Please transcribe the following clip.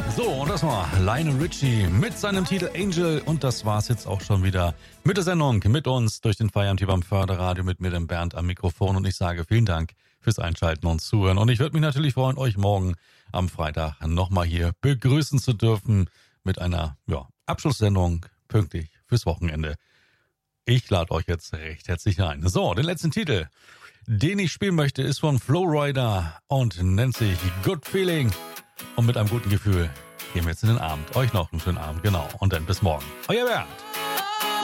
So, und das war Lionel Richie mit seinem Titel Angel. Und das war's jetzt auch schon wieder mit der Sendung, mit uns durch den Feierabend hier beim Förderradio, mit mir, dem Bernd, am Mikrofon. Und ich sage vielen Dank fürs Einschalten und Zuhören. Und ich würde mich natürlich freuen, euch morgen am Freitag nochmal hier begrüßen zu dürfen mit einer Abschlusssendung pünktlich fürs Wochenende. Ich lade euch jetzt recht herzlich ein. So, den letzten Titel, den ich spielen möchte, ist von Flowrider und nennt sich Good Feeling. Und mit einem guten Gefühl gehen wir jetzt in den Abend. Euch noch einen schönen Abend, genau. Und dann bis morgen. Euer Bernd.